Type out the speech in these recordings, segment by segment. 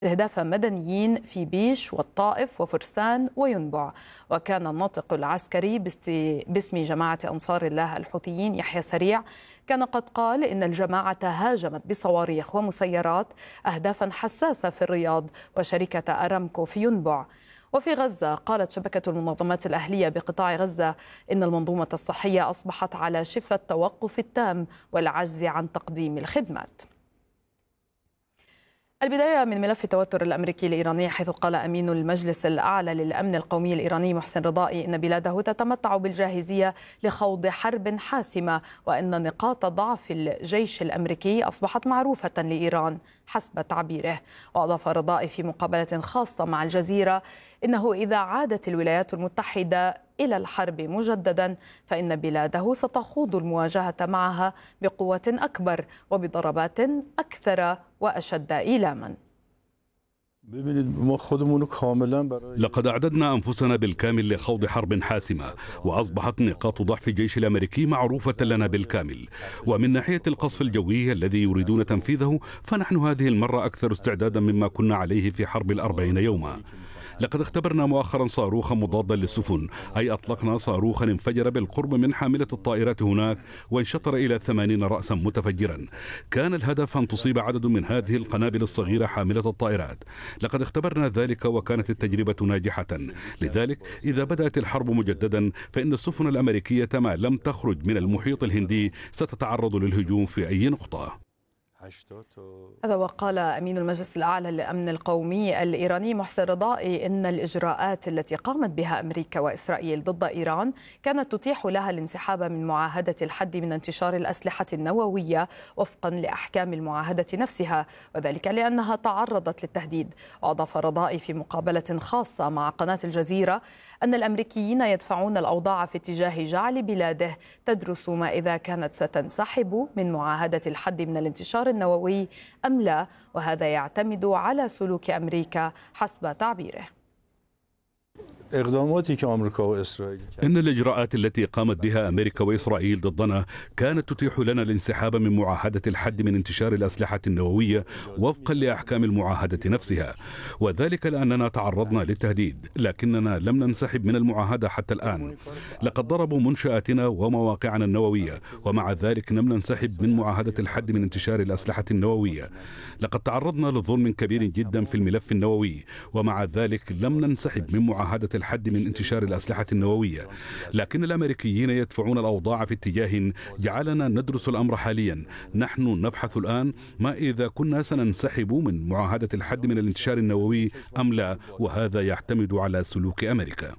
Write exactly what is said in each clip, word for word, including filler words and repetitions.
استهداف مدنيين في بيش والطائف وفرسان وينبع. وكان الناطق العسكري باسم جماعة أنصار الله الحوثيين يحيى سريع كان قد قال إن الجماعة هاجمت بصواريخ ومسيرات أهدافا حساسة في الرياض وشركة أرامكو في ينبع. وفي غزة قالت شبكة المنظمات الأهلية بقطاع غزة إن المنظومة الصحية أصبحت على شفة التوقف التام والعجز عن تقديم الخدمات. البداية من ملف التوتر الأمريكي الإيراني، حيث قال أمين المجلس الأعلى للأمن القومي الإيراني محسن رضائي إن بلاده تتمتع بالجاهزية لخوض حرب حاسمة، وأن نقاط ضعف الجيش الأمريكي أصبحت معروفة لإيران حسب تعبيره. وأضاف رضائي في مقابلة خاصة مع الجزيرة إنه إذا عادت الولايات المتحدة إلى الحرب مجددا فإن بلاده ستخوض المواجهة معها بقوة أكبر وبضربات أكثر وأشد إيلاما. لقد أعددنا أنفسنا بالكامل لخوض حرب حاسمة، وأصبحت نقاط ضعف الجيش الأمريكي معروفة لنا بالكامل. ومن ناحية القصف الجوي الذي يريدون تنفيذه فنحن هذه المرة أكثر استعدادا مما كنا عليه في حرب الأربعين يوما. لقد اختبرنا مؤخرا صاروخا مضادا للسفن، أي أطلقنا صاروخا انفجر بالقرب من حاملة الطائرات هناك وانشطر إلى ثمانين رأسا متفجرا. كان الهدف أن تصيب عدد من هذه القنابل الصغيرة حاملة الطائرات. لقد اختبرنا ذلك وكانت التجربة ناجحة. لذلك إذا بدأت الحرب مجددا فإن السفن الأمريكية ما لم تخرج من المحيط الهندي ستتعرض للهجوم في أي نقطة. هذا وقال أمين المجلس الأعلى للأمن القومي الإيراني محسن رضائي إن الإجراءات التي قامت بها أمريكا وإسرائيل ضد إيران كانت تتيح لها الانسحاب من معاهدة الحد من انتشار الأسلحة النووية وفقا لأحكام المعاهدة نفسها، وذلك لأنها تعرضت للتهديد. وأضاف رضائي في مقابلة خاصة مع قناة الجزيرة أن الأمريكيين يدفعون الأوضاع في اتجاه جعل بلاده تدرس ما إذا كانت ستنسحب من معاهدة الحد من الانتشار النووي أم لا، وهذا يعتمد على سلوك أمريكا حسب تعبيره. إن الإجراءات التي قامت بها أمريكا وإسرائيل ضدنا كانت تتيح لنا الانسحاب من معاهدة الحد من انتشار الأسلحة النووية وفقا لأحكام المعاهدة نفسها، وذلك لأننا تعرضنا للتهديد، لكننا لم ننسحب من المعاهدة حتى الآن. لقد ضربوا منشآتنا ومواقعنا النووية، ومع ذلك لم ننسحب من معاهدة الحد من انتشار الأسلحة النووية. لقد تعرضنا لظلم كبير جدا في الملف النووي، ومع ذلك لم ننسحب من معاهدة الحد من انتشار الأسلحة النووية. لكن الأمريكيين يدفعون الأوضاع في اتجاه جعلنا ندرس الأمر حاليا. نحن نبحث الآن ما إذا كنا سننسحب من معاهدة الحد من الانتشار النووي أم لا، وهذا يعتمد على سلوك أمريكا.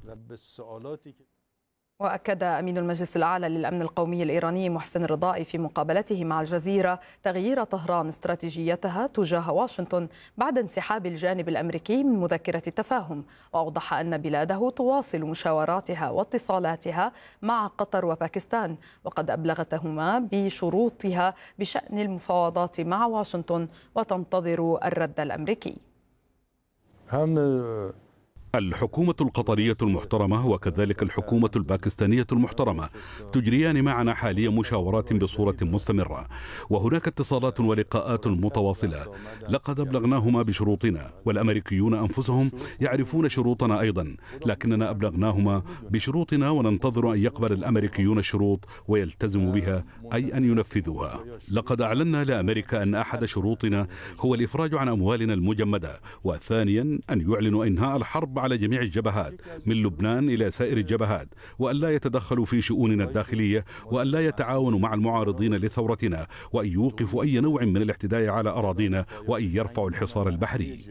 وأكد أمين المجلس الأعلى للأمن القومي الإيراني محسن رضائي في مقابلته مع الجزيرة تغيير طهران استراتيجيتها تجاه واشنطن بعد انسحاب الجانب الأمريكي من مذكرة التفاهم. وأوضح أن بلاده تواصل مشاوراتها واتصالاتها مع قطر وباكستان، وقد أبلغتهما بشروطها بشأن المفاوضات مع واشنطن وتنتظر الرد الأمريكي. الحكومة القطرية المحترمة وكذلك الحكومة الباكستانية المحترمة تجريان معنا حاليا مشاورات بصورة مستمرة، وهناك اتصالات ولقاءات متواصلة. لقد أبلغناهما بشروطنا، والأمريكيون أنفسهم يعرفون شروطنا أيضا، لكننا أبلغناهما بشروطنا وننتظر أن يقبل الأمريكيون الشروط ويلتزموا بها، أي أن ينفذوها. لقد أعلنا لأمريكا أن أحد شروطنا هو الإفراج عن أموالنا المجمدة، وثانيا أن يعلنوا إنهاء الحرب على جميع الجبهات من لبنان إلى سائر الجبهات، وأن لا يتدخلوا في شؤوننا الداخلية، وأن لا يتعاونوا مع المعارضين لثورتنا، وأن يوقفوا أي نوع من الاعتداء على أراضينا، وأن يرفعوا الحصار البحري.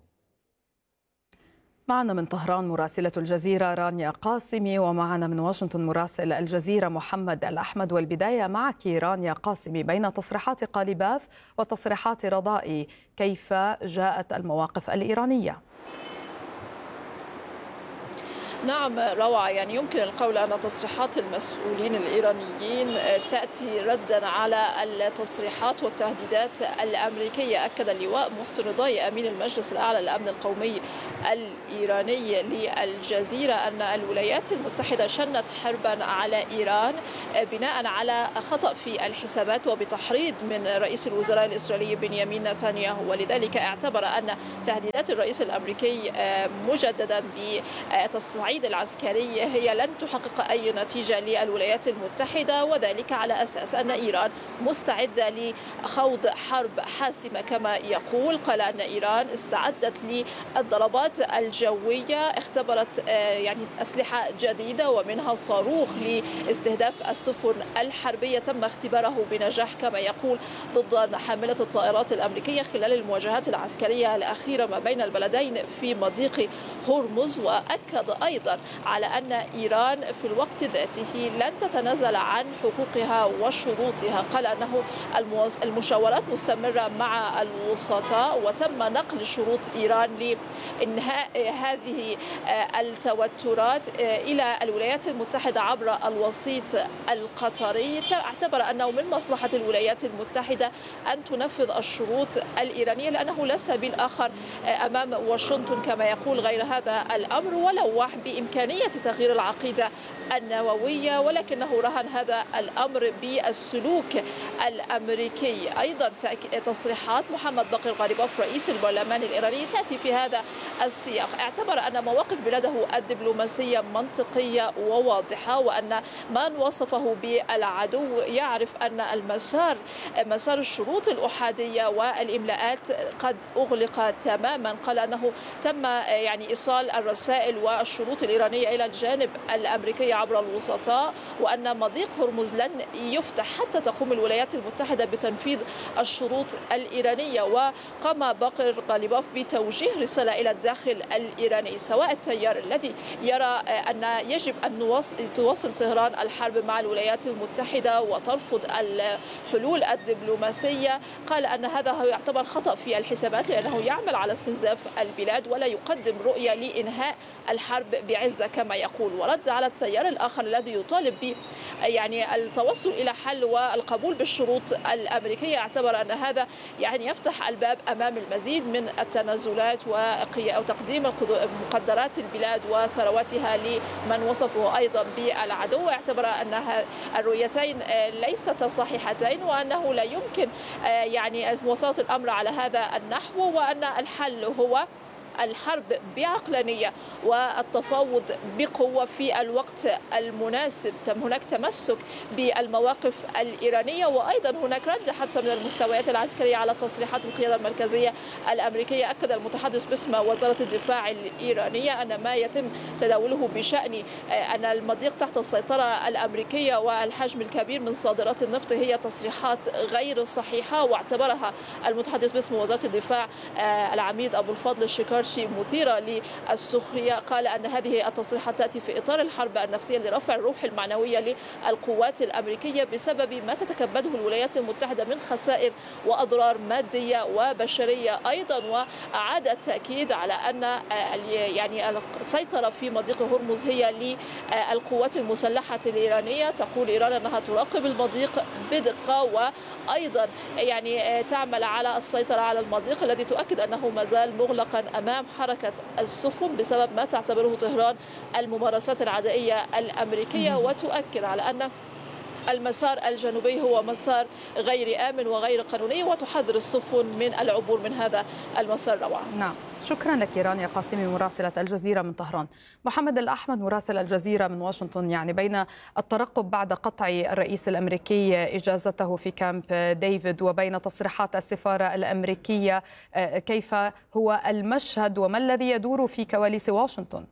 معنا من طهران مراسلة الجزيرة رانيا قاسمي، ومعنا من واشنطن مراسل الجزيرة محمد الأحمد. والبداية معك رانيا قاسمي، بين تصريحات قاليباف وتصريحات رضائي كيف جاءت المواقف الإيرانية؟ نعم روعة، يعني يمكن القول أن تصريحات المسؤولين الإيرانيين تأتي ردا على التصريحات والتهديدات الأمريكية. أكد اللواء محسن رضاي أمين المجلس الأعلى للأمن القومي الإيراني للجزيرة أن الولايات المتحدة شنت حربا على إيران بناء على خطأ في الحسابات وبتحريض من رئيس الوزراء الإسرائيلي بنيامين نتنياهو، ولذلك اعتبر أن تهديدات الرئيس الأمريكي مجددا بالتصعيد العسكري هي لن تحقق أي نتيجة للولايات المتحدة، وذلك على أساس أن إيران مستعدة لخوض حرب حاسمة كما يقول. قال أن إيران استعدت للضربات الجوية، اختبرت يعني أسلحة جديدة ومنها صاروخ لاستهداف السفن الحربية تم اختباره بنجاح كما يقول ضد حاملة الطائرات الأمريكية خلال المواجهات العسكرية الأخيرة ما بين البلدين في مضيق هرمز. وأكد أيضا على أن إيران في الوقت ذاته لن تتنازل عن حقوقها وشروطها. قال أنه المشاورات مستمرة مع الوسطاء وتم نقل شروط إيران لإنهاء هذه التوترات إلى الولايات المتحدة عبر الوسيط القطري. اعتبر أنه من مصلحة الولايات المتحدة أن تنفذ الشروط الإيرانية لأنه لا سبيل آخر أمام واشنطن كما يقول غير هذا الأمر، ولوح بإمكانية تغيير العقيدة النووية، ولكنه رهن هذا الأمر بالسلوك الأمريكي. أيضا تصريحات محمد باقر غالباف رئيس البرلمان الإيراني تأتي في هذا السياق. اعتبر أن مواقف بلاده الدبلوماسية منطقية وواضحة، وأن من وصفه بالعدو يعرف أن المسار مسار الشروط الأحادية والإملاءات قد أغلق تماما. قال أنه تم يعني إيصال الرسائل والشروط الإيرانية إلى الجانب الأمريكي عبر الوسطاء، وأن مضيق هرمز لن يفتح حتى تقوم الولايات المتحدة بتنفيذ الشروط الإيرانية. وقام باقر غالباف بتوجيه رسالة إلى الداخل الإيراني سواء التيار الذي يرى أن يجب أن تواصل طهران الحرب مع الولايات المتحدة وترفض الحلول الدبلوماسية. قال أن هذا يعتبر خطأ في الحسابات لأنه يعمل على استنزاف البلاد ولا يقدم رؤية لإنهاء الحرب بعزة كما يقول. ورد على التيار الآخر الذي يطالب ب يعني التوصل إلى حل والقبول بالشروط الأمريكية. اعتبر أن هذا يعني يفتح الباب أمام المزيد من التنازلات وتقديم مقدرات البلاد وثرواتها لمن وصفه أيضا بالعدو. اعتبر أن الرؤيتين ليست صحيحتين وأنه لا يمكن يعني مواصلة الأمر على هذا النحو، وأن الحل هو الحرب بعقلانية والتفاوض بقوة في الوقت المناسب. هناك تمسك بالمواقف الإيرانية، وأيضا هناك رد حتى من المستويات العسكرية على تصريحات القيادة المركزية الأمريكية. أكد المتحدث باسم وزارة الدفاع الإيرانية أن ما يتم تداوله بشأن أن المضيق تحت السيطرة الأمريكية والحجم الكبير من صادرات النفط هي تصريحات غير صحيحة، واعتبرها المتحدث باسم وزارة الدفاع العميد أبو الفضل الشكار مثيرة للسخرية. قال أن هذه التصريحات تأتي في إطار الحرب النفسية لرفع الروح المعنوية للقوات الأمريكية بسبب ما تتكبده الولايات المتحدة من خسائر وأضرار مادية وبشرية أيضا. وأعاد التأكيد على أن يعني السيطرة في مضيق هرمز هي للقوات المسلحة الإيرانية. تقول إيران أنها تراقب المضيق بدقة وأيضا يعني تعمل على السيطرة على المضيق الذي تؤكد أنه ما زال مغلقا أمام حركة السفن بسبب ما تعتبره طهران الممارسات العدائية الأمريكية، وتؤكد على أن المسار الجنوبي هو مسار غير آمن وغير قانوني وتحذر السفن من العبور من هذا المسار. روعة. نعم، شكرا لك رانيا قاسمي مراسلة الجزيرة من طهران. محمد الأحمد مراسل الجزيرة من واشنطن، يعني بين الترقب بعد قطع الرئيس الأمريكي إجازته في كامب ديفيد وبين تصريحات السفارة الأمريكية، كيف هو المشهد وما الذي يدور في كواليس واشنطن؟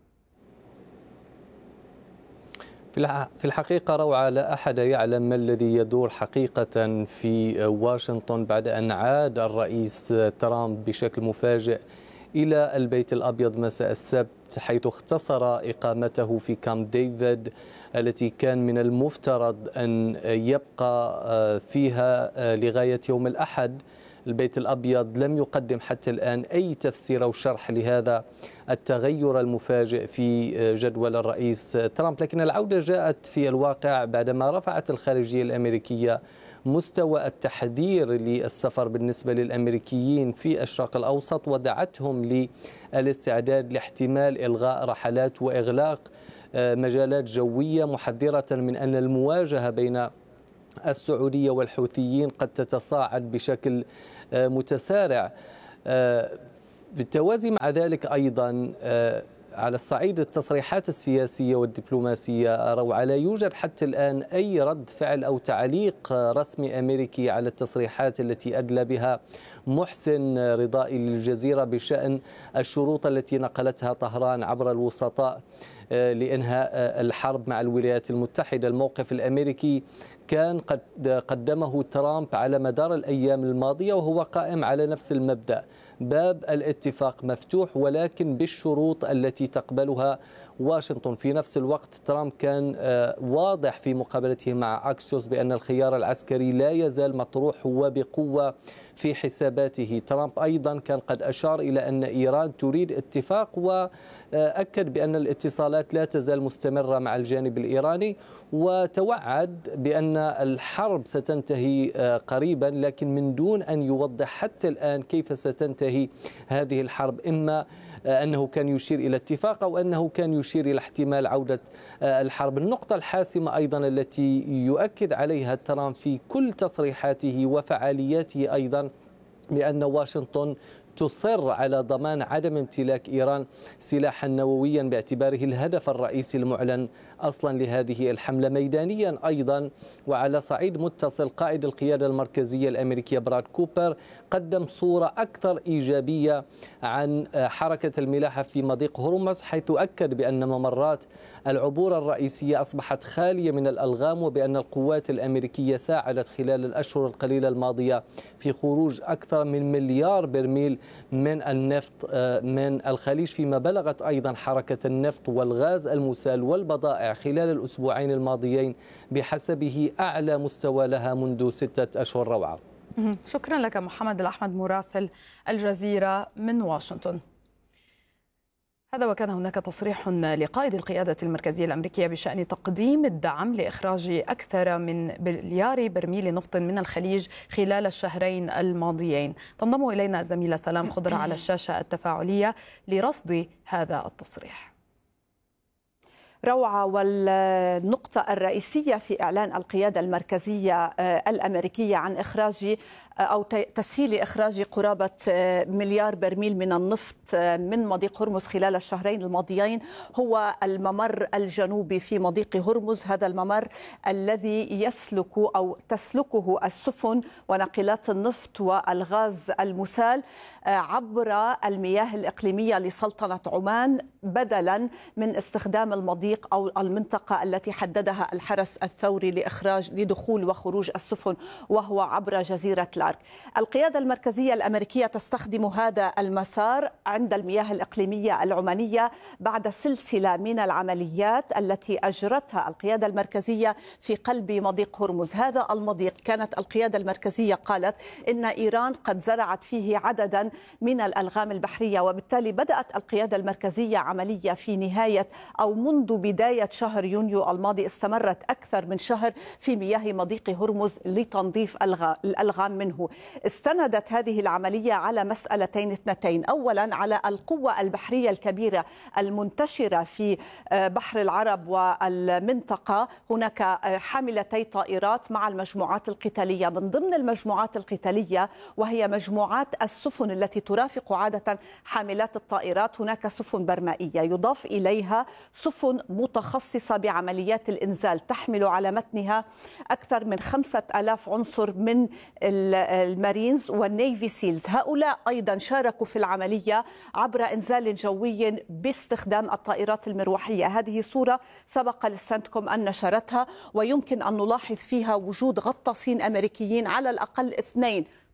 في الحقيقة روعة، لا أحد يعلم ما الذي يدور حقيقة في واشنطن بعد أن عاد الرئيس ترامب بشكل مفاجئ إلى البيت الأبيض مساء السبت، حيث اختصر إقامته في كامب ديفيد التي كان من المفترض أن يبقى فيها لغاية يوم الأحد البيت الأبيض لم يقدم حتى الآن أي تفسير أو شرح لهذا التغير المفاجئ في جدول الرئيس ترامب. لكن العودة جاءت في الواقع بعدما رفعت الخارجية الأمريكية مستوى التحذير للسفر بالنسبة للأمريكيين في الشرق الأوسط، ودعتهم للاستعداد لاحتمال إلغاء رحلات وإغلاق مجالات جوية، محذرة من أن المواجهة بين السعودية والحوثيين قد تتصاعد بشكل متسارع. بالتوازي مع ذلك أيضا على الصعيد التصريحات السياسية والدبلوماسية روعة، لا يوجد حتى الآن أي رد فعل أو تعليق رسمي أمريكي على التصريحات التي أدلى بها محسن رضائي للجزيرة بشأن الشروط التي نقلتها طهران عبر الوسطاء لإنهاء الحرب مع الولايات المتحدة. الموقف الأمريكي كان قد قدمه ترامب على مدار الأيام الماضية، وهو قائم على نفس المبدأ: باب الاتفاق مفتوح ولكن بالشروط التي تقبلها واشنطن. في نفس الوقت ترامب كان واضح في مقابلته مع أكسيوس بأن الخيار العسكري لا يزال مطروح وبقوة في حساباته. ترامب أيضا كان قد أشار إلى أن إيران تريد اتفاق، وأكد بأن الاتصالات لا تزال مستمرة مع الجانب الإيراني، وتوعد بأن الحرب ستنتهي قريبا، لكن من دون أن يوضح حتى الآن كيف ستنتهي هذه الحرب. إما أنه كان يشير إلى اتفاق أو أنه كان يشير إلى احتمال عودة الحرب. النقطة الحاسمة أيضا التي يؤكد عليها ترامب في كل تصريحاته وفعالياته أيضا بأن واشنطن تصر على ضمان عدم امتلاك إيران سلاحا نوويا باعتباره الهدف الرئيسي المعلن أصلا لهذه الحملة. ميدانيا أيضا وعلى صعيد متصل، قائد القيادة المركزية الأمريكية براد كوبر قدم صورة أكثر إيجابية عن حركة الملاحة في مضيق هرمز، حيث أكد بأن ممرات العبور الرئيسية أصبحت خالية من الألغام، وبأن القوات الأمريكية ساعدت خلال الأشهر القليلة الماضية في خروج أكثر من مليار برميل من النفط من الخليج، فيما بلغت أيضا حركة النفط والغاز المسال والبضائع خلال الأسبوعين الماضيين بحسبه أعلى مستوى لها منذ ستة أشهر. روعة. شكرا لك محمد الأحمد مراسل الجزيرة من واشنطن. هذا وكان هناك تصريح لقائد القيادة المركزية الأمريكية بشأن تقديم الدعم لإخراج أكثر من مليار برميل نفط من الخليج خلال الشهرين الماضيين. تنضم إلينا الزميلة سلام خضر على الشاشة التفاعلية لرصد هذا التصريح. روعة، والنقطة الرئيسية في إعلان القيادة المركزية الأمريكية عن إخراج أو تسهيل إخراج قرابة مليار برميل من النفط من مضيق هرمز خلال الشهرين الماضيين هو الممر الجنوبي في مضيق هرمز. هذا الممر الذي يسلك أو تسلكه السفن وناقلات النفط والغاز المسال عبر المياه الإقليمية لسلطنة عمان، بدلا من استخدام المضيق أو المنطقة التي حددها الحرس الثوري لإخراج لدخول وخروج السفن، وهو عبر جزيرة لارك. القيادة المركزية الأمريكية تستخدم هذا المسار عند المياه الإقليمية العمانية بعد سلسلة من العمليات التي أجرتها القيادة المركزية في قلب مضيق هرمز. هذا المضيق كانت القيادة المركزية قالت إن إيران قد زرعت فيه عددا من الألغام البحرية، وبالتالي بدأت القيادة المركزية عملية في نهاية أو منذ بداية شهر يونيو الماضي استمرت أكثر من شهر في مياه مضيق هرمز لتنظيف الألغام منه. استندت هذه العملية على مسألتين اثنتين: أولا على القوة البحرية الكبيرة المنتشرة في بحر العرب والمنطقة، هناك حاملتي طائرات مع المجموعات القتالية. من ضمن المجموعات القتالية وهي مجموعات السفن التي ترافق عادة حاملات الطائرات، هناك سفن برمائية يضاف إليها سفن متخصصة بعمليات الإنزال تحمل على متنها أكثر من خمسة آلاف عنصر من المارينز والنيفي سيلز. هؤلاء أيضا شاركوا في العملية عبر إنزال جوي باستخدام الطائرات المروحية. هذه صورة سبق للسنتكوم أن نشرتها، ويمكن أن نلاحظ فيها وجود غطاسين أمريكيين على الأقل اثنين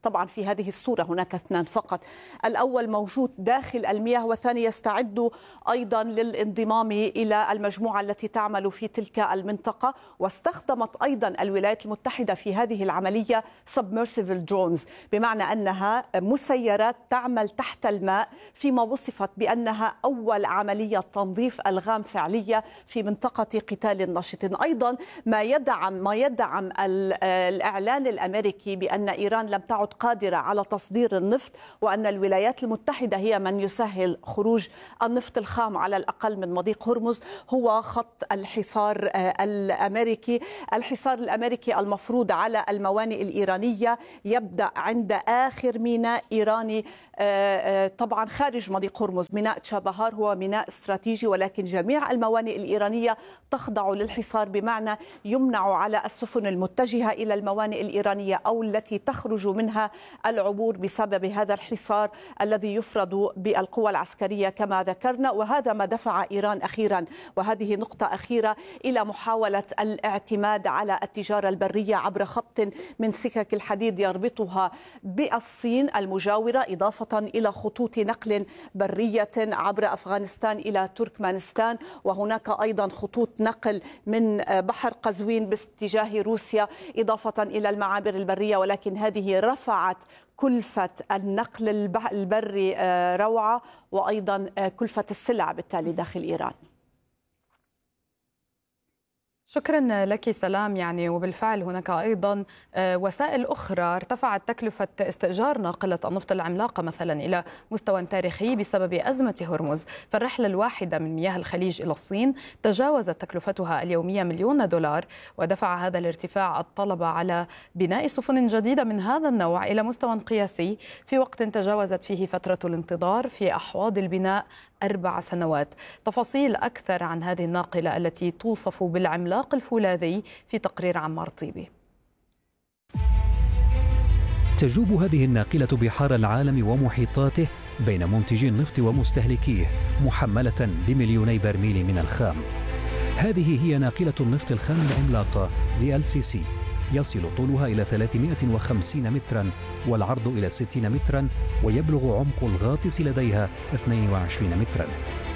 طبعا في هذه الصورة هناك اثنان فقط، الأول موجود داخل المياه والثاني يستعد أيضا للانضمام إلى المجموعة التي تعمل في تلك المنطقة. واستخدمت أيضا الولايات المتحدة في هذه العملية submersible drones، بمعنى أنها مسيرات تعمل تحت الماء، فيما وصفت بأنها أول عملية تنظيف ألغام فعلية في منطقة قتال نشط. أيضا ما يدعم ما يدعم الإعلان الأمريكي بأن إيران لم تعد قادرة على تصدير النفط، وأن الولايات المتحدة هي من يسهل خروج النفط الخام على الأقل من مضيق هرمز، هو خط الحصار الأمريكي. الحصار الأمريكي المفروض على الموانئ الإيرانية يبدأ عند آخر ميناء إيراني طبعا خارج مضيق هرمز. ميناء تشابهار هو ميناء استراتيجي، ولكن جميع الموانئ الإيرانية تخضع للحصار، بمعنى يمنع على السفن المتجهة إلى الموانئ الإيرانية أو التي تخرج منها العبور بسبب هذا الحصار الذي يفرض بالقوى العسكرية كما ذكرنا. وهذا ما دفع إيران أخيرا، وهذه نقطة أخيرة، إلى محاولة الاعتماد على التجارة البرية عبر خط من سكك الحديد يربطها بالصين المجاورة، إضافة إلى خطوط نقل برية عبر أفغانستان إلى تركمانستان، وهناك أيضا خطوط نقل من بحر قزوين باتجاه روسيا، إضافة إلى المعابر البرية. ولكن هذه رفعت كلفة النقل البري روعة، وأيضا كلفة السلع بالتالي داخل إيران. شكرا لك سلام. يعني وبالفعل هناك أيضا وسائل أخرى ارتفعت تكلفة استئجار ناقلة النفط العملاقة مثلا إلى مستوى تاريخي بسبب أزمة هرمز، فالرحلة الواحدة من مياه الخليج إلى الصين تجاوزت تكلفتها اليومية مليون دولار، ودفع هذا الارتفاع الطلب على بناء سفن جديدة من هذا النوع إلى مستوى قياسي في وقت تجاوزت فيه فترة الانتظار في أحواض البناء أربع سنوات. تفاصيل أكثر عن هذه الناقلة التي توصف بالعملاق الفولاذي في تقرير عمار طيبي. تجوب هذه الناقلة بحار العالم ومحيطاته بين منتجي النفط ومستهلكيه، محملة بمليوني برميل من الخام. هذه هي ناقلة النفط الخام العملاقة في إل سي سي، يصل طولها إلى ثلاثمائة وخمسين مترا والعرض إلى ستين مترا، ويبلغ عمق الغاطس لديها اثنين وعشرين مترا.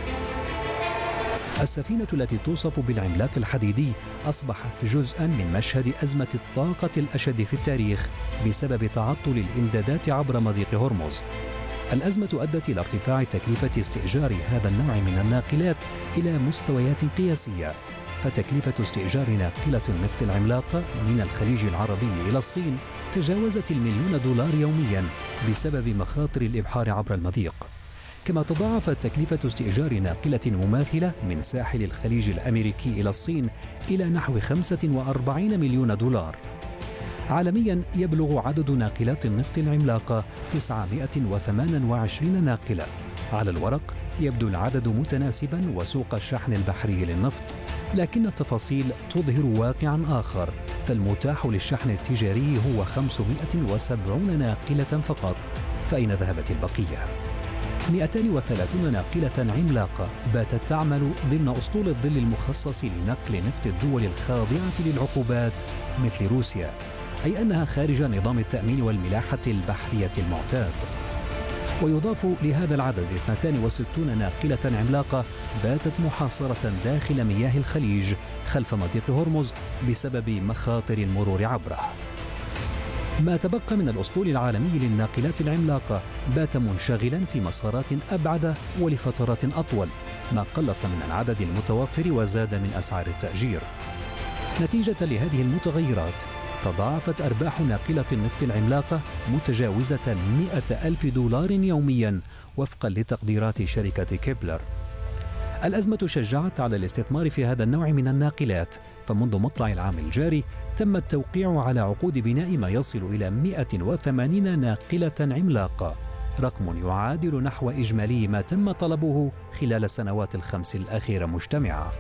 السفينة التي توصف بالعملاق الحديدي أصبحت جزءاً من مشهد أزمة الطاقة الأشد في التاريخ بسبب تعطل الإمدادات عبر مضيق هرمز. الأزمة أدت إلى ارتفاع تكلفة استئجار هذا النوع من الناقلات إلى مستويات قياسية، فتكلفة استئجار ناقلة النفط العملاقة من الخليج العربي إلى الصين تجاوزت المليون دولار يومياً بسبب مخاطر الإبحار عبر المضيق. كما تضاعفت تكلفة استئجار ناقلة مماثلة من ساحل الخليج الأمريكي إلى الصين إلى نحو خمسة وأربعين مليون دولار. عالمياً يبلغ عدد ناقلات النفط العملاقة تسعمائة وثمانية وعشرين ناقلة. على الورق يبدو العدد متناسباً وسوق الشحن البحري للنفط، لكن التفاصيل تظهر واقعاً آخر، فالمتاح للشحن التجاري هو خمسمائة وسبعين ناقلة فقط، فأين ذهبت البقية؟ مئتين وثلاثين ناقلة عملاقة باتت تعمل ضمن أسطول الظل المخصص لنقل نفط الدول الخاضعة للعقوبات مثل روسيا، أي أنها خارج نظام التأمين والملاحة البحرية المعتاد. ويضاف لهذا العدد اثنتين وستين ناقلة عملاقة باتت محاصرة داخل مياه الخليج خلف مضيق هرمز بسبب مخاطر المرور عبره. ما تبقى من الأسطول العالمي للناقلات العملاقة بات منشغلا في مسارات أبعد ولفترات أطول، ما قلص من العدد المتوفر وزاد من أسعار التأجير. نتيجة لهذه المتغيرات تضاعفت أرباح ناقلة النفط العملاقة متجاوزة مئة ألف دولار يوميا وفقا لتقديرات شركة كيبلر. الأزمة شجعت على الاستثمار في هذا النوع من الناقلات، فمنذ مطلع العام الجاري تم التوقيع على عقود بناء ما يصل إلى مئة وثمانين ناقلة عملاقة، رقم يعادل نحو إجمالي ما تم طلبه خلال السنوات الخمس الأخيرة مجتمعة.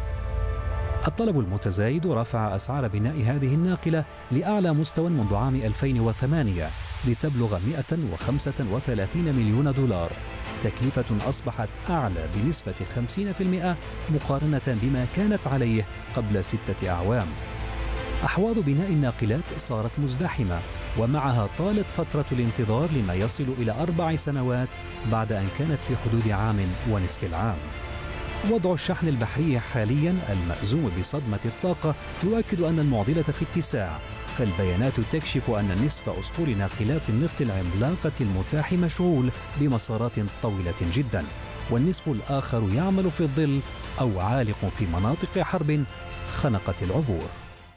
الطلب المتزايد رفع أسعار بناء هذه الناقلة لأعلى مستوى منذ عام ألفين وثمانية لتبلغ مئة وخمسة وثلاثين مليون دولار، تكلفة أصبحت أعلى بنسبة خمسين بالمئة مقارنة بما كانت عليه قبل ستة أعوام. أحواض بناء الناقلات صارت مزدحمة، ومعها طالت فترة الانتظار لما يصل إلى أربع سنوات بعد أن كانت في حدود عام ونصف العام. وضع الشحن البحري حاليا المأزوم بصدمة الطاقة يؤكد أن المعضلة في اتساع، فالبيانات تكشف أن نصف أسطول ناقلات النفط العملاقة المتاح مشغول بمسارات طويلة جدا، والنصف الآخر يعمل في الظل أو عالق في مناطق حرب خنقت العبور.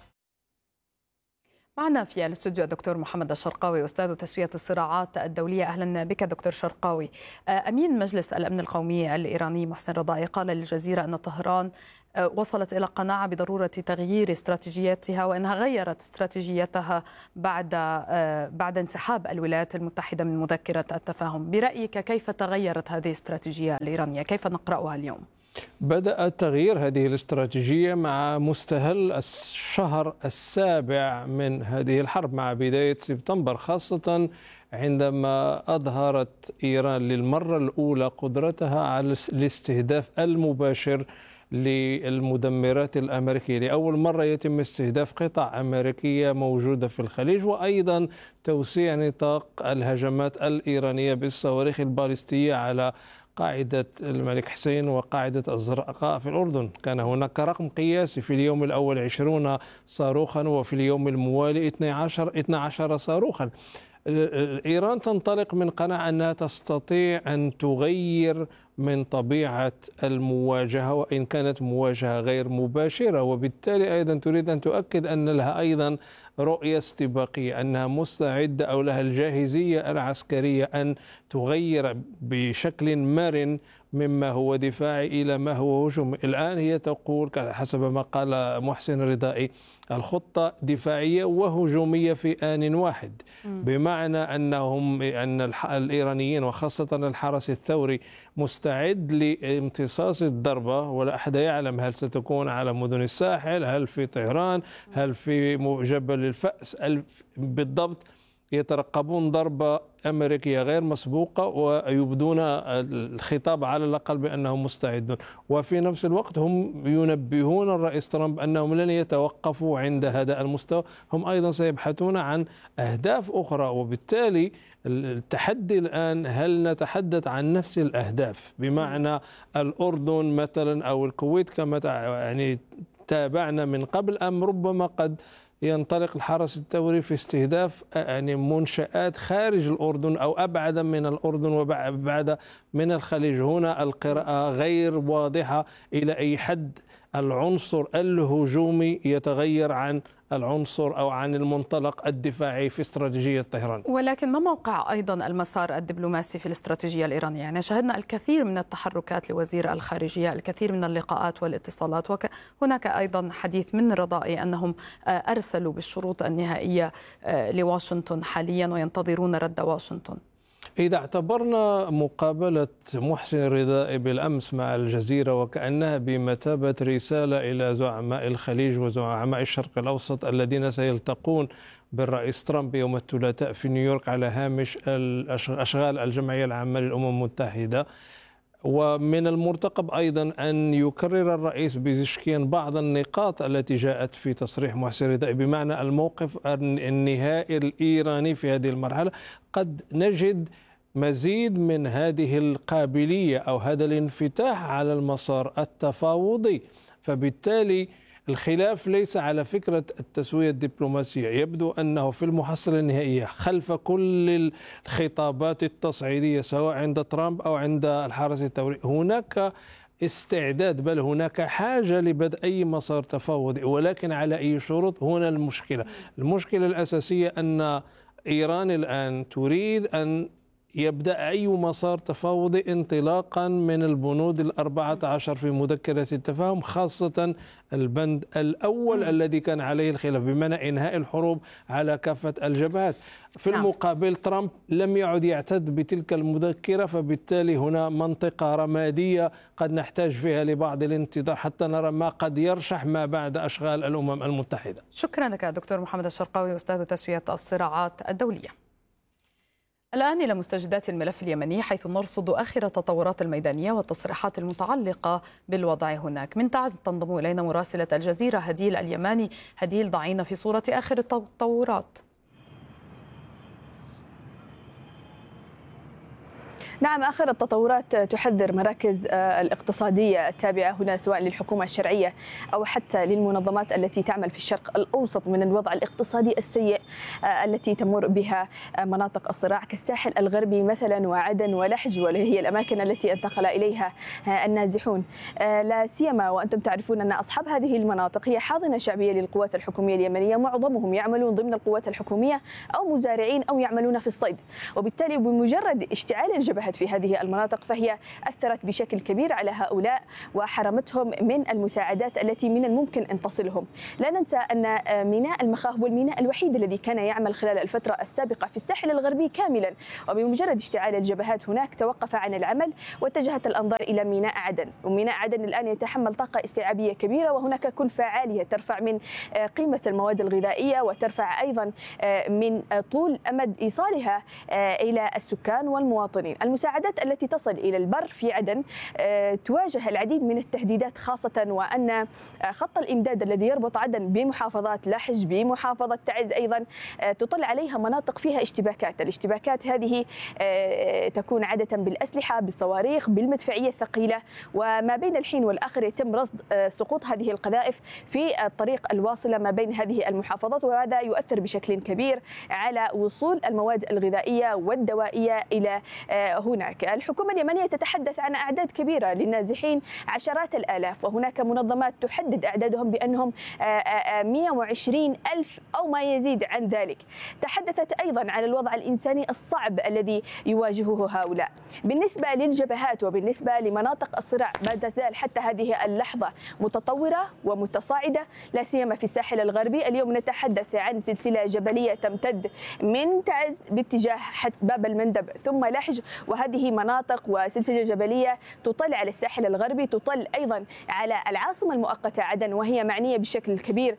معنا في الاستوديو الدكتور محمد الشرقاوي أستاذ تسوية الصراعات الدولية. أهلا بك دكتور شرقاوي. أمين مجلس الأمن القومي الإيراني محسن رضائي قال للجزيرة أن طهران وصلت إلى قناعة بضرورة تغيير استراتيجيتها وأنها غيرت استراتيجيتها بعد بعد انسحاب الولايات المتحدة من مذكرة التفاهم. برأيك كيف تغيرت هذه الاستراتيجية الإيرانية؟ كيف نقرأها اليوم؟ بدأ تغيير هذه الاستراتيجية مع مستهل الشهر السابع من هذه الحرب، مع بداية سبتمبر، خاصة عندما أظهرت إيران للمرة الأولى قدرتها على الاستهداف المباشر للمدمرات الأمريكية. لأول مرة يتم استهداف قطع أمريكية موجودة في الخليج، وأيضا توسيع نطاق الهجمات الإيرانية بالصواريخ البالستية على قاعدة الملك حسين وقاعدة الزرقاء في الأردن. كان هناك رقم قياسي، في اليوم الأول عشرون صاروخا وفي اليوم الموالي اثني عشر صاروخا. إيران تنطلق من قناعة أنها تستطيع أن تغير من طبيعة المواجهة وإن كانت مواجهة غير مباشرة، وبالتالي أيضا تريد أن تؤكد أن لها أيضا رؤية استباقية، أنها مستعدة أو لها الجاهزية العسكرية أن تغير بشكل مرن مما هو دفاعي إلى ما هو هجومي. الآن هي تقول حسب ما قال محسن رضائي الخطة دفاعية وهجومية في آن واحد، بمعنى أنهم أن الإيرانيين وخاصة الحرس الثوري مستعد لامتصاص الضربة، ولا أحد يعلم هل ستكون على مدن الساحل، هل في طهران، هل في جبل الفأس بالضبط. يترقبون ضربة أمريكية غير مسبوقة ويبدون الخطاب على الأقل بأنهم مستعدون، وفي نفس الوقت هم ينبهون الرئيس ترامب أنهم لن يتوقفوا عند هذا المستوى، هم أيضا سيبحثون عن أهداف أخرى. وبالتالي التحدي الآن هل نتحدث عن نفس الأهداف، بمعنى الأردن مثلا أو الكويت كما يعني تابعنا من قبل، أم ربما قد ينطلق الحرس الثوري في استهداف يعني منشآت خارج الأردن أو أبعد من الأردن وأبعد من الخليج. هنا القراءة غير واضحة إلى أي حد العنصر الهجومي يتغير عن العنصر أو عن المنطلق الدفاعي في استراتيجية طهران. ولكن ما موقع أيضا المسار الدبلوماسي في الاستراتيجية الإيرانية؟ يعني شاهدنا الكثير من التحركات لوزير الخارجية، الكثير من اللقاءات والاتصالات، وهناك أيضا حديث من رضائي أنهم أرسلوا بالشروط النهائية لواشنطن حاليا وينتظرون رد واشنطن. إذا اعتبرنا مقابلة محسن رضائي بالأمس مع الجزيرة وكأنها بمثابة رسالة إلى زعماء الخليج وزعماء الشرق الأوسط الذين سيلتقون بالرئيس ترامب يوم الثلاثاء في نيويورك على هامش أشغال الجمعية العامة للأمم المتحدة، ومن المرتقب أيضا أن يكرر الرئيس بزشكيان بعض النقاط التي جاءت في تصريح محسن رضائي، بمعنى الموقف النهائي الإيراني في هذه المرحلة. قد نجد مزيد من هذه القابلية أو هذا الانفتاح على المسار التفاوضي، فبالتالي الخلاف ليس على فكرة التسوية الدبلوماسية. يبدو أنه في المحصلة النهائية خلف كل الخطابات التصعيدية سواء عند ترامب أو عند الحرس الثوري هناك استعداد، بل هناك حاجة لبدء أي مسار تفاوضي، ولكن على أي شروط؟ هنا المشكلة. المشكلة الأساسية أن إيران الآن تريد أن يبدأ أي مسار تفاوضي انطلاقا من البنود الأربعة عشر في مذكرة التفاهم، خاصة البند الأول م. الذي كان عليه الخلاف، بمعنى إنهاء الحروب على كافة الجبهات. في نعم. المقابل ترامب لم يعد يعتد بتلك المذكرة، فبالتالي هنا منطقة رمادية قد نحتاج فيها لبعض الانتظار حتى نرى ما قد يرشح ما بعد أشغال الأمم المتحدة. شكرا لك دكتور محمد الشرقاوي أستاذ تسوية الصراعات الدولية. الآن إلى مستجدات الملف اليمني، حيث نرصد آخر التطورات الميدانية والتصريحات المتعلقة بالوضع هناك. من تعز تنضم إلينا مراسلة الجزيرة هديل اليماني. هديل، ضعينا في صورة آخر التطورات. نعم، آخر التطورات تحذر مراكز الاقتصادية التابعة هنا سواء للحكومة الشرعية أو حتى للمنظمات التي تعمل في الشرق الأوسط من الوضع الاقتصادي السيء التي تمر بها مناطق الصراع كالساحل الغربي مثلا وعدن ولحج، وهي الأماكن التي انتقل إليها النازحون. لا سيما وأنتم تعرفون أن أصحاب هذه المناطق هي حاضنة شعبية للقوات الحكومية اليمنية، معظمهم يعملون ضمن القوات الحكومية أو مزارعين أو يعملون في الصيد، وبالتالي بمجرد اشتعال الجبهات في هذه المناطق فهي أثرت بشكل كبير على هؤلاء وحرمتهم من المساعدات التي من الممكن أن تصلهم. لا ننسى أن ميناء المخاه هو الميناء الوحيد الذي كان يعمل خلال الفترة السابقة في الساحل الغربي كاملا، وبمجرد اشتعال الجبهات هناك توقف عن العمل واتجهت الأنظار إلى ميناء عدن. وميناء عدن الآن يتحمل طاقة استيعابية كبيرة، وهناك كلفة عالية ترفع من قيمة المواد الغذائية وترفع أيضا من طول أمد إيصالها إلى السكان والمواطنين. المساعدات التي تصل إلى البر في عدن تواجه العديد من التهديدات، خاصة وأن خط الإمداد الذي يربط عدن بمحافظات لحج بمحافظة تعز أيضا تطل عليها مناطق فيها اشتباكات. الاشتباكات هذه تكون عادة بالأسلحة، بالصواريخ، بالمدفعية الثقيلة، وما بين الحين والآخر يتم رصد سقوط هذه القذائف في الطريق الواصلة ما بين هذه المحافظات، وهذا يؤثر بشكل كبير على وصول المواد الغذائية والدوائية إلى هناك. الحكومة اليمنية تتحدث عن أعداد كبيرة للنازحين، عشرات الآلاف، وهناك منظمات تحدد أعدادهم بأنهم مئة وعشرين ألف أو ما يزيد عن ذلك. تحدثت أيضا عن الوضع الإنساني الصعب الذي يواجهه هؤلاء. بالنسبة للجبهات وبالنسبة لمناطق الصراع ما تزال حتى هذه اللحظة متطورة ومتصاعدة، لا سيما في الساحل الغربي. اليوم نتحدث عن سلسلة جبلية تمتد من تعز باتجاه حتى باب المندب ثم لحج، وهذه مناطق وسلسلة جبلية تطل على الساحل الغربي، تطل أيضا على العاصمة المؤقتة عدن، وهي معنية بشكل كبير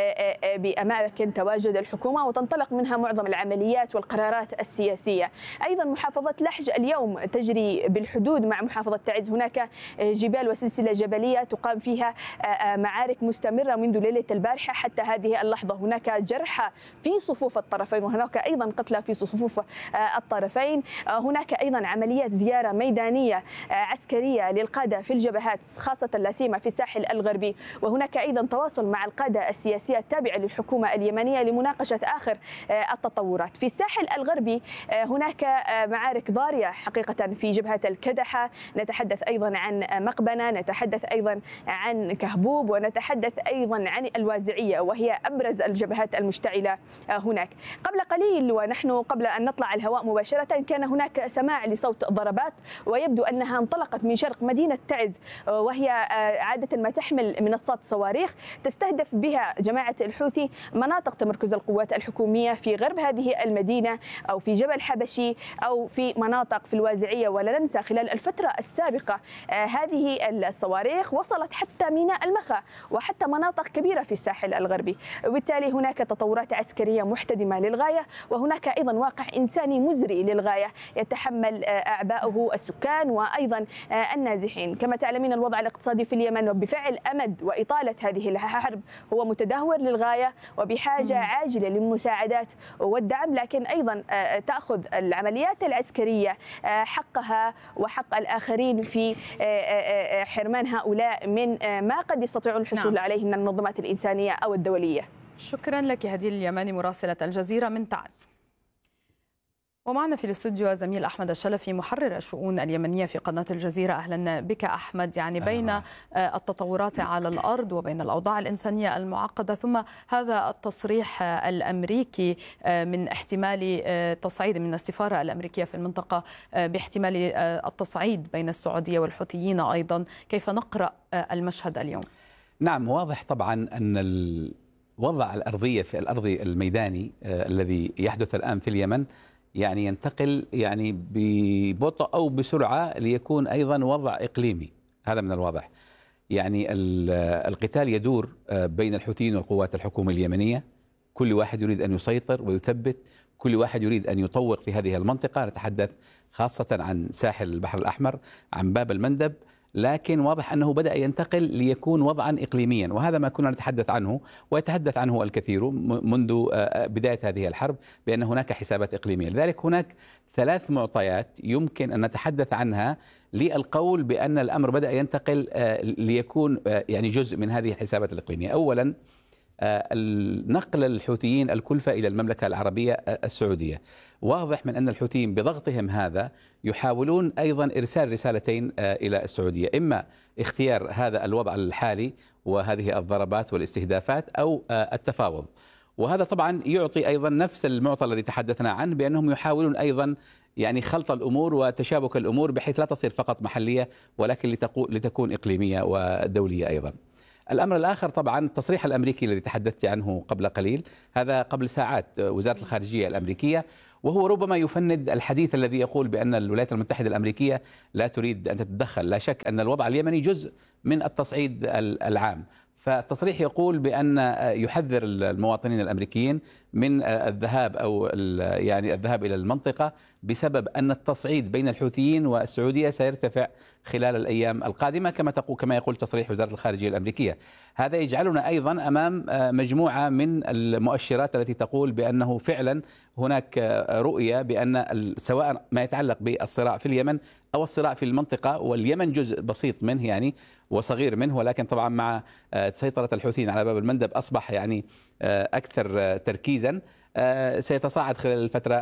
بأماكن تواجد الحكومة وتنطلق منها معظم العمليات والقرارات السياسية. أيضا محافظة لحج اليوم تجري بالحدود مع محافظة تعز، هناك جبال وسلسلة جبلية تقام فيها معارك مستمرة منذ ليلة البارحة حتى هذه اللحظة. هناك جرحى في صفوف الطرفين وهناك أيضا قتلى في صفوف الطرفين. هناك أيضا عمليات زيارة ميدانية عسكرية للقادة في الجبهات، خاصة لا سيما في الساحل الغربي، وهناك أيضا تواصل مع القادة السياسية التابعة للحكومة اليمنية لمناقشة آخر التطورات. في الساحل الغربي هناك معارك ضارية حقيقة في جبهة الكدحة، نتحدث أيضا عن مقبنة، نتحدث أيضا عن كهبوب، ونتحدث أيضا عن الوازعية وهي أبرز الجبهات المشتعلة هناك. قبل قليل ونحن قبل أن نطلع الهواء مباشرة كان هناك سماع لصوت ضربات، ويبدو أنها انطلقت من شرق مدينة تعز، وهي عادة ما تحمل منصات صواريخ تستهدف بها جماعة الحوثي مناطق تمركز القوات الحكومية في غرب هذه المدينة أو في جبل حبشي أو في مناطق في الوازعية. ولا ننسى خلال الفترة السابقة هذه الصواريخ وصلت حتى ميناء المخا وحتى مناطق كبيرة في الساحل الغربي، وبالتالي هناك تطورات عسكرية محتدمة للغاية، وهناك أيضا واقع إنساني مزري للغاية يتحمل أعباءه السكان وأيضا النازحين. كما تعلمين الوضع الاقتصادي في اليمن وبفعل أمد وإطالة هذه الحرب هو متدهور للغاية وبحاجة عاجلة للمساعدات والدعم، لكن أيضا تأخذ العمليات العسكرية حقها وحق الآخرين في حرمان هؤلاء من ما قد يستطيعون الحصول نعم. عليه من المنظمات الإنسانية أو الدولية. شكرا لك هديل اليماني مراسلة الجزيرة من تعز. ومعنا في الاستوديو زميل أحمد الشلفي محرر الشؤون اليمنية في قناة الجزيرة. أهلا بك أحمد. يعني بين التطورات على الأرض وبين الأوضاع الإنسانية المعقدة ثم هذا التصريح الأمريكي من احتمال تصعيد من السفارة الأمريكية في المنطقة باحتمال التصعيد بين السعودية والحوثيين أيضا، كيف نقرأ المشهد اليوم؟ نعم، واضح طبعا أن الوضع الأرضية في الأرض الميداني الذي يحدث الآن في اليمن يعني ينتقل يعني ببطء أو بسرعة ليكون أيضا وضع إقليمي. هذا من الواضح. يعني القتال يدور بين الحوثيين والقوات الحكومة اليمنية، كل واحد يريد أن يسيطر ويثبت، كل واحد يريد أن يطوق في هذه المنطقة. نتحدث خاصة عن ساحل البحر الأحمر، عن باب المندب، لكن واضح أنه بدأ ينتقل ليكون وضعا إقليميا، وهذا ما كنا نتحدث عنه ويتحدث عنه الكثير منذ بداية هذه الحرب، بأن هناك حسابات إقليمية. لذلك هناك ثلاث معطيات يمكن أن نتحدث عنها للقول بأن الأمر بدأ ينتقل ليكون يعني جزء من هذه الحسابات الإقليمية. أولا نقل الحوثيين الكلفة إلى المملكة العربية السعودية. واضح من أن الحوثيين بضغطهم هذا يحاولون أيضا إرسال رسالتين إلى السعودية، إما اختيار هذا الوضع الحالي وهذه الضربات والاستهدافات أو التفاوض. وهذا طبعا يعطي أيضا نفس المعطى الذي تحدثنا عنه، بأنهم يحاولون أيضا يعني خلط الأمور وتشابك الأمور بحيث لا تصير فقط محلية ولكن لتكون إقليمية ودولية أيضا. الأمر الآخر طبعا التصريح الأمريكي الذي تحدثت عنه قبل قليل، هذا قبل ساعات وزارة الخارجية الأمريكية، وهو ربما يفند الحديث الذي يقول بأن الولايات المتحدة الأمريكية لا تريد أن تتدخل. لا شك أن الوضع اليمني جزء من التصعيد العام، فالتصريح يقول بأن يحذر المواطنين الأمريكيين من الذهاب أو يعني الذهاب إلى المنطقة بسبب أن التصعيد بين الحوثيين والسعودية سيرتفع خلال الأيام القادمة كما تقول كما يقول تصريح وزارة الخارجية الأمريكية. هذا يجعلنا أيضا أمام مجموعة من المؤشرات التي تقول بأنه فعلا هناك رؤية بأن سواء ما يتعلق بالصراع في اليمن أو الصراع في المنطقة، واليمن جزء بسيط منه يعني وصغير منه، ولكن طبعا مع سيطرة الحوثيين على باب المندب أصبح يعني أكثر تركيزا، سيتصاعد خلال الفترة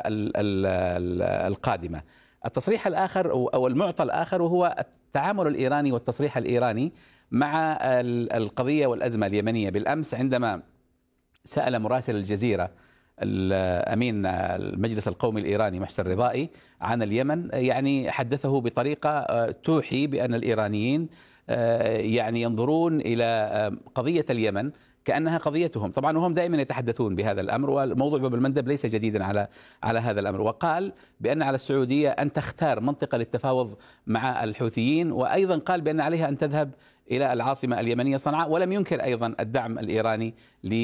القادمة. التصريح الآخر أو المعطى الآخر وهو التعامل الإيراني والتصريح الإيراني مع القضية والأزمة اليمنية. بالأمس عندما سأل مراسل الجزيرة الأمين المجلس القومي الإيراني محسن رضائي عن اليمن، يعني حدثه بطريقة توحي بأن الإيرانيين يعني ينظرون إلى قضية اليمن كأنها قضيتهم. طبعا وهم دائما يتحدثون بهذا الأمر، والموضوع باب المندب ليس جديدا على على هذا الأمر. وقال بأن على السعودية أن تختار منطقة للتفاوض مع الحوثيين، وأيضا قال بأن عليها أن تذهب إلى العاصمة اليمنية صنعاء، ولم ينكر أيضا الدعم الإيراني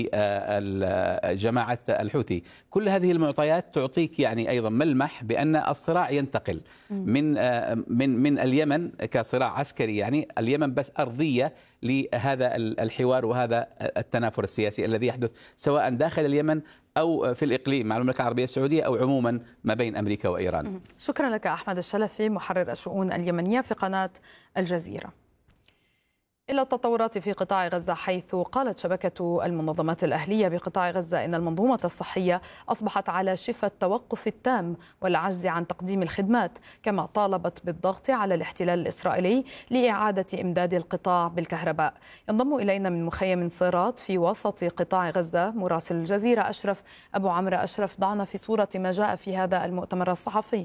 لجماعة الحوثي. كل هذه المعطيات تعطيك يعني أيضا ملمح بأن الصراع ينتقل من من من اليمن كصراع عسكري، يعني اليمن بس أرضية لهذا الحوار وهذا التنافر السياسي الذي يحدث سواء داخل اليمن أو في الإقليم مع المملكة العربية السعودية أو عموما ما بين أمريكا وإيران. شكرا لك أحمد الشلفي محرر الشؤون اليمنية في قناة الجزيرة. إلى التطورات في قطاع غزة، حيث قالت شبكة المنظمات الأهلية بقطاع غزة إن المنظومة الصحية أصبحت على شفة التوقف التام والعجز عن تقديم الخدمات، كما طالبت بالضغط على الاحتلال الإسرائيلي لإعادة إمداد القطاع بالكهرباء. ينضم إلينا من مخيم صيرات في وسط قطاع غزة مراسل الجزيرة أشرف أبو عمرو. أشرف، ضعنا في صورة ما جاء في هذا المؤتمر الصحفي.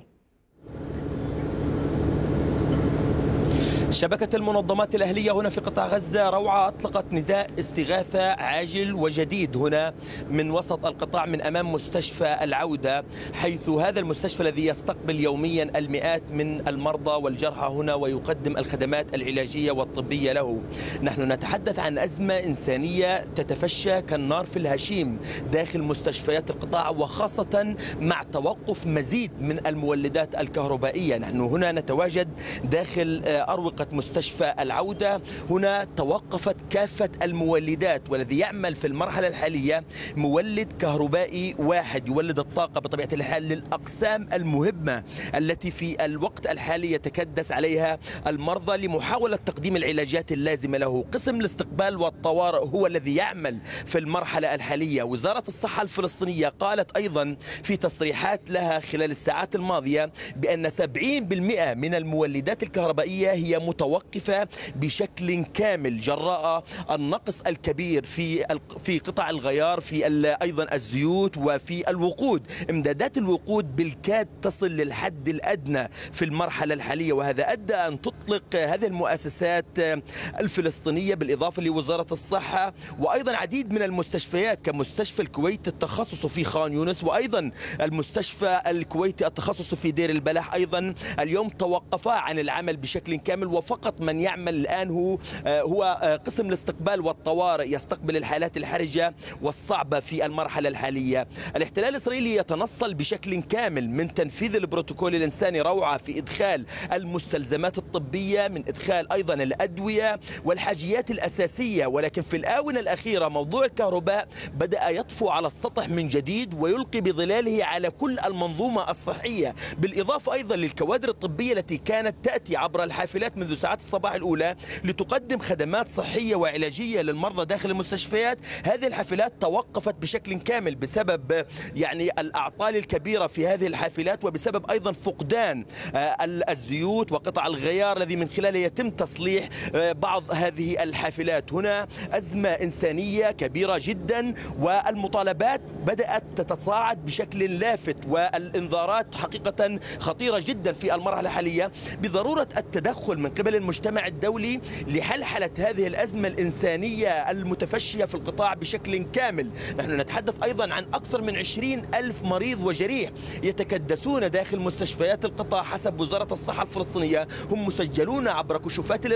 شبكة المنظمات الأهلية هنا في قطاع غزة روعة أطلقت نداء استغاثة عاجل وجديد هنا من وسط القطاع من أمام مستشفى العودة، حيث هذا المستشفى الذي يستقبل يوميا المئات من المرضى والجرحى هنا ويقدم الخدمات العلاجية والطبية له. نحن نتحدث عن أزمة إنسانية تتفشى كالنار في الهشيم داخل مستشفيات القطاع، وخاصة مع توقف مزيد من المولدات الكهربائية. نحن هنا نتواجد داخل أروقة مستشفى العودة، هنا توقفت كافة المولدات، والذي يعمل في المرحلة الحالية مولد كهربائي واحد يولد الطاقة بطبيعة الحال للأقسام المهمة التي في الوقت الحالي يتكدس عليها المرضى لمحاولة تقديم العلاجات اللازمة له. قسم الاستقبال والطوارئ هو الذي يعمل في المرحلة الحالية. وزارة الصحة الفلسطينية قالت أيضا في تصريحات لها خلال الساعات الماضية بأن سبعين بالمئة من المولدات الكهربائية هي متوقفة بشكل كامل جراء النقص الكبير في في قطع الغيار، في أيضا الزيوت وفي الوقود. امدادات الوقود بالكاد تصل للحد الأدنى في المرحلة الحالية، وهذا أدى أن تطلق هذه المؤسسات الفلسطينية بالإضافة لوزارة الصحة وأيضا عديد من المستشفيات كمستشفى الكويت التخصص في خان يونس، وأيضا المستشفى الكويتي التخصص في دير البلح أيضا اليوم توقفا عن العمل بشكل كامل. وفقط من يعمل الآن هو هو قسم الاستقبال والطوارئ، يستقبل الحالات الحرجة والصعبة في المرحلة الحالية. الاحتلال الإسرائيلي يتنصل بشكل كامل من تنفيذ البروتوكول الإنساني روعة في إدخال المستلزمات الطبية، من إدخال أيضا الأدوية والحاجيات الأساسية، ولكن في الآونة الأخيرة موضوع الكهرباء بدأ يطفو على السطح من جديد ويلقي بظلاله على كل المنظومة الصحية، بالإضافة أيضا للكوادر الطبية التي كانت تأتي عبر الحافلات منذ ساعات الصباح الأولى لتقدم خدمات صحية وعلاجية للمرضى داخل المستشفيات. هذه الحافلات توقفت بشكل كامل بسبب يعني الأعطال الكبيرة في هذه الحافلات، وبسبب أيضا فقدان الزيوت وقطع الغيار الذي من خلاله يتم تصليح بعض هذه الحافلات. هنا أزمة إنسانية كبيرة جدا، والمطالبات بدأت تتصاعد بشكل لافت، والإنذارات حقيقة خطيرة جدا في المرحلة الحالية بضرورة التدخل من قبل المجتمع الدولي لحلحلة هذه الأزمة الإنسانية المتفشية في القطاع بشكل كامل. نحن نتحدث أيضا عن أكثر من عشرين ألف مريض وجريح يتكدسون داخل مستشفيات القطاع حسب وزارة الصحة الفلسطينية، هم مسجلون عبر كشوفات